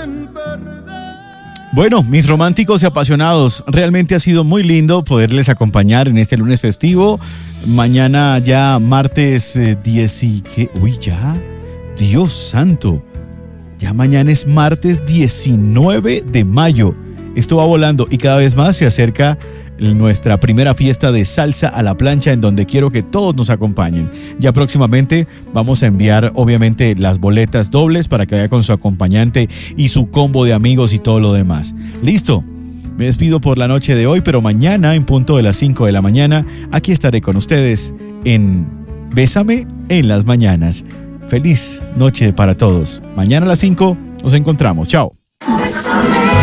Bueno, mis románticos y apasionados, realmente ha sido muy lindo poderles acompañar en este lunes festivo. Mañana ya martes 10 y... ¿qué? Uy, ya, Dios santo. Ya mañana es martes 19 de mayo. Esto va volando y cada vez más se acerca nuestra primera fiesta de salsa a la plancha, en donde quiero que todos nos acompañen. Ya próximamente vamos a enviar obviamente las boletas dobles para que vaya con su acompañante y su combo de amigos y todo lo demás. Listo, me despido por la noche de hoy, pero mañana en punto de las 5 de la mañana aquí estaré con ustedes en Bésame en las mañanas. Feliz noche para todos. Mañana a las 5 nos encontramos. Chao.